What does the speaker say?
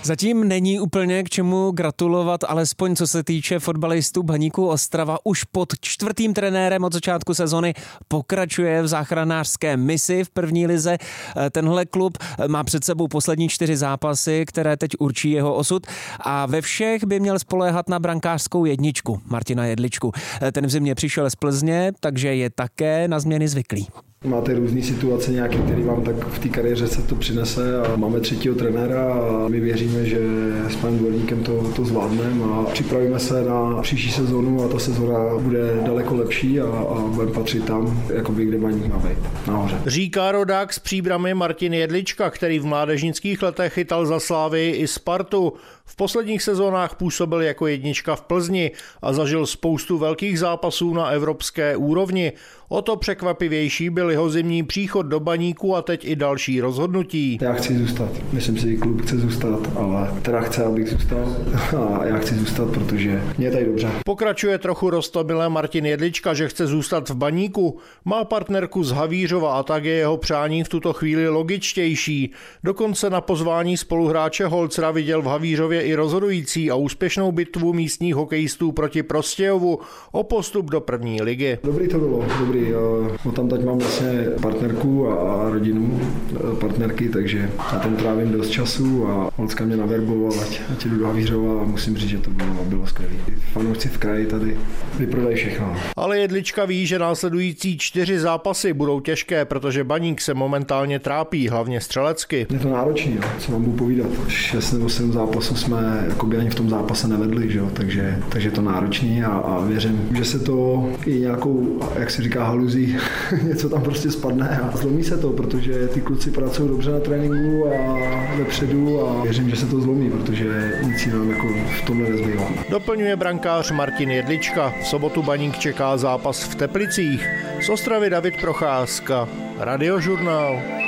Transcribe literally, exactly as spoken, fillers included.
Zatím není úplně k čemu gratulovat, alespoň co se týče fotbalistů Baníku Ostrava. Už pod čtvrtým trenérem od začátku sezony pokračuje v záchranářské misi v první lize. Tenhle klub má před sebou poslední čtyři zápasy, které teď určí jeho osud a ve všech by měl spoléhat na brankářskou jedničku Martina Jedličku. Ten v zimě přišel z Plzně, takže je také na změny zvyklý. Máte různé situace nějaké, které vám tak v té kariéře se to přinese a máme třetího trenéra a my věříme, že s panem Dvorníkem to, to zvládneme a připravíme se na příští sezonu a ta sezona bude daleko lepší a, a budeme patřit tam, jakoby, kde Baník má být, nahoře. Říká rodák z Příbrami Martin Jedlička, který v mládežnických letech chytal za Slávii i Spartu. V posledních sezónách působil jako jednička v Plzni a zažil spoustu velkých zápasů na evropské úrovni. O to překvapivější byl jeho zimní příchod do Baníku a teď i další rozhodnutí. Já chci zůstat. Myslím si, že klub chce zůstat, ale teda chce, abych zůstal a já chci zůstat, protože mě je tady dobře. Pokračuje trochu roztomilé Martin Jedlička, že chce zůstat v Baníku. Má partnerku z Havířova a tak je jeho přání v tuto chvíli logičtější. Dokonce na pozvání spoluhráče Holcera viděl v Havířově i rozhodující a úspěšnou bitvu místních hokejistů proti Prostějovu o postup do první ligy. Dobrý to bylo, dobrý. No tam teď mám vlastně partnerku a rodinu partnerky, takže já tam trávím dost času a Holcka mě naverboval, ať, ať jdu do Havířova a musím říct, že to bylo, bylo skvělé. Fanoušci v kraji tady vyprodají všechno. Ale Jedlička ví, že následující čtyři zápasy budou těžké, protože Baník se momentálně trápí, hlavně střelecky. Je to náročný, jo. Co vám budu povídat. Šest nebo sedm zápasů jsme jakoby ani v tom zápase nevedli, že jo. Takže, takže je to náročný a, a věřím, že se to i nějakou, jak se říká, haluzí, něco tam prostě spadne a zlomí se to, protože ty kluci pracují dobře na tréninku a vepředu a věřím, že se to zlomí, protože nic jiného jako v tomhle nezbývá. Doplňuje brankář Martin Jedlička. V sobotu Baník čeká zápas v Teplicích. Z Ostravy David Procházka, Radiožurnál.